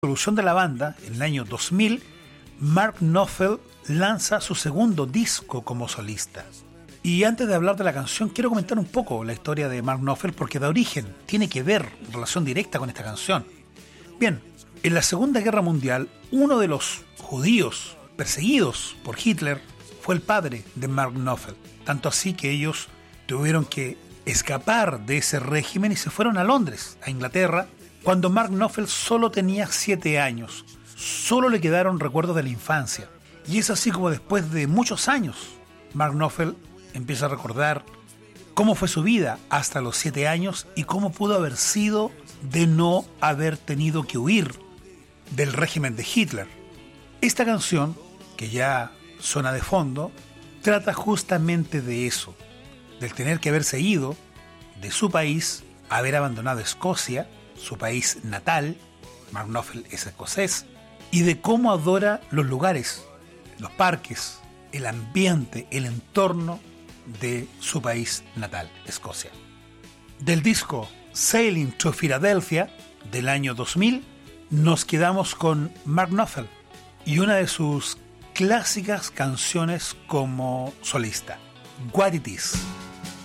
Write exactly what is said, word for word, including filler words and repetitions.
Evolución de la banda, en el año dos mil, Mark Knopfler lanza su segundo disco como solista. Y antes de hablar de la canción, quiero comentar un poco la historia de Mark Knopfler porque da origen, tiene que ver, relación directa con esta canción. Bien, en la Segunda Guerra Mundial, uno de los judíos perseguidos por Hitler fue el padre de Mark Knopfler. Tanto así que ellos tuvieron que escapar de ese régimen y se fueron a Londres, a Inglaterra, cuando Mark Knopfler solo tenía siete años. Solo le quedaron recuerdos de la infancia. Y es así como después de muchos años, Mark Knopfler empieza a recordar cómo fue su vida hasta los siete años y cómo pudo haber sido de no haber tenido que huir del régimen de Hitler. Esta canción, que ya suena de fondo, trata justamente de eso, del tener que haberse ido de su país, haber abandonado Escocia, su país natal. Mark Knopfler es escocés, y de cómo adora los lugares, los parques, el ambiente, el entorno de su país natal, Escocia. Del disco Sailing to Philadelphia del año dos mil, nos quedamos con Mark Knopfler y una de sus clásicas canciones como solista, What It Is.